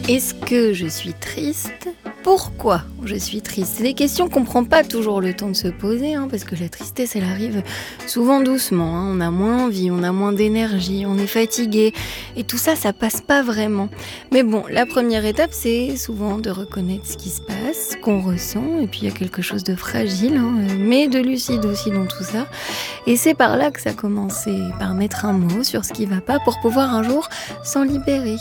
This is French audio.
Est-ce que je suis triste? Pourquoi je suis triste? C'est des questions qu'on prend pas toujours le temps de se poser, parce que la tristesse, elle arrive souvent doucement, On a moins envie, on a moins d'énergie, on est fatigué. Et tout ça, ça passe pas vraiment. Mais bon, la première étape, c'est souvent de reconnaître ce qui se passe, ce qu'on ressent. Et puis, il y a quelque chose de fragile, mais de lucide aussi dans tout ça. Et c'est par là que ça commence, c'est par mettre un mot sur ce qui va pas pour pouvoir un jour s'en libérer.